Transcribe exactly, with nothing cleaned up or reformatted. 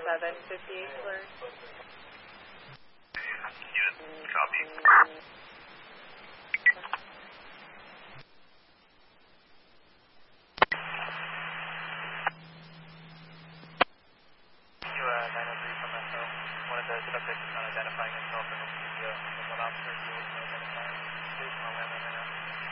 seven fifty-eight cleared. Unit, copy. You, uh, nine oh three from S O. One of the subjects is not identifying himself and hoping to be a, one officer who will identify him. Please, I'll land on right now.